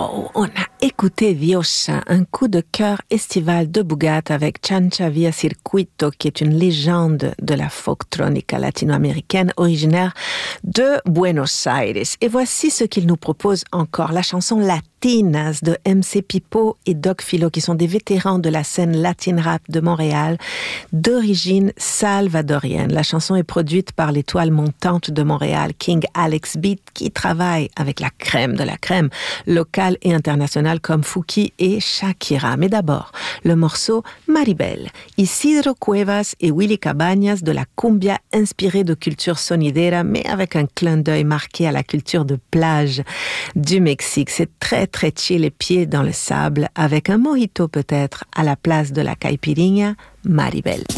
Wow, on a écouté Diosa, un coup de cœur estival de Bugat avec Chancha Via Circuito, qui est une légende de la folktronica latino-américaine originaire de Buenos Aires. Et voici ce qu'il nous propose encore, la chanson Latinas de MC Pipo et Doc Philo, qui sont des vétérans de la scène latin rap de Montréal, d'origine salvadorienne. La chanson est produite par l'étoile montante de Montréal, King Alex Beat, qui travaille avec la crème de la crème, locale et internationale comme Fouki et Shakira. Mais d'abord, le morceau Maribel, Isidro Cuevas et Willy Cabañas de la cumbia inspirée de culture sonidera, mais avec un clin d'œil marqué à la culture de plage du Mexique. C'est très très chill, les pieds dans le sable, avec un mojito peut-être à la place de la caipirinha. Maribel.